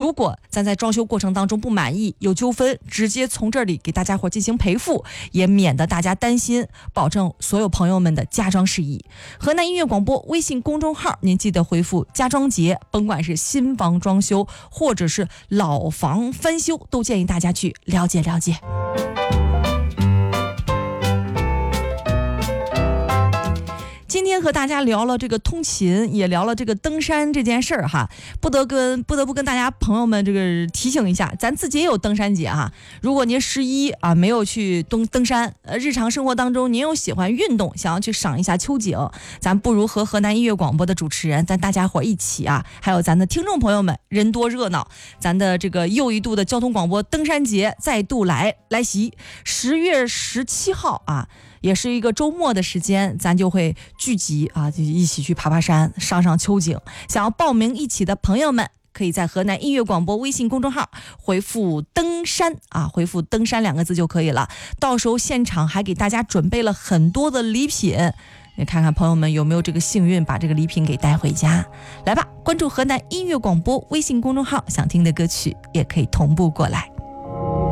如果咱在装修过程当中不满意有纠纷，直接从这里给大家伙进行赔付，也免得大家担心，保证所有朋友们的家装事宜。河南音乐广播微信公众号，您记得回复家装节，甭管是新房装修或者是老房翻修，都建议大家去了解了解。今天和大家聊了这个通勤，也聊了这个登山这件事儿哈，不得不跟大家朋友们这个提醒一下，咱自己也有登山节哈。如果您11啊没有去登山，日常生活当中您又喜欢运动，想要去赏一下秋景，咱不如和河南音乐广播的主持人，咱大家伙一起啊，还有咱的听众朋友们，人多热闹，咱的这个又一度的交通广播登山节再度来袭，10月17号啊。也是一个周末的时间，咱就会聚集啊，就一起去爬山，上秋景。想要报名一起的朋友们，可以在河南音乐广播微信公众号回复登山啊，回复登山2个字就可以了。到时候现场还给大家准备了很多的礼品，你看看朋友们有没有这个幸运把这个礼品给带回家。来吧，关注河南音乐广播微信公众号，想听的歌曲也可以同步过来。